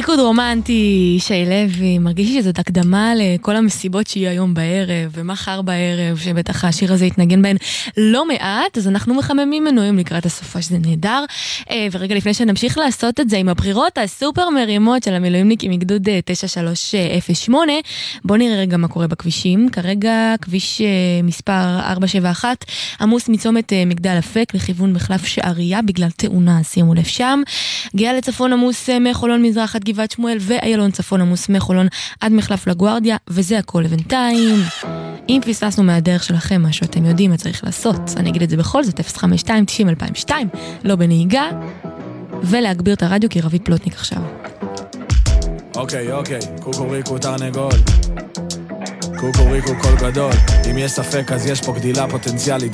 ריקוד רומנטי, שי לוי, מרגיש לי שזאת הקדמה לכל המסיבות שיהיו היום בערב ומחר בערב, שבטח השיר הזה יתנגן בהן לא מעט, אז אנחנו מחממים מנועים לקראת הסופה, שזה נהדר. ורגע לפני שנמשיך לעשות את זה עם הבחירות הסופר מרימות של המילואימניקים מגדוד 9308, בואו נראה רגע מה קורה בכבישים. כרגע כביש מספר 471 עמוס מצומת מגדל אפק לכיוון מחלף שעריה בגלל תאונה, שימו לב שם. גאה לצפון עמוס מחולון מזרח עד גבעת שמואל, ואיילון צפון עמוס מחולון עד מחלף לגוארדיה, וזה הכל לבינתיים. אם פספסנו מהדרך שלכם משהו, אתם יודעים מה צריך לעשות, אני אגיד את זה בכל זאת, 052-90-2002, לא בנהיגה, ולהגביר את הרדיו כי רבית פלוטניק עכשיו. אוקיי, קוקוריקו תרנגול, קוקוריקו קול גדול, אם יש ספק אז יש פה גדילה פוטנציאלית,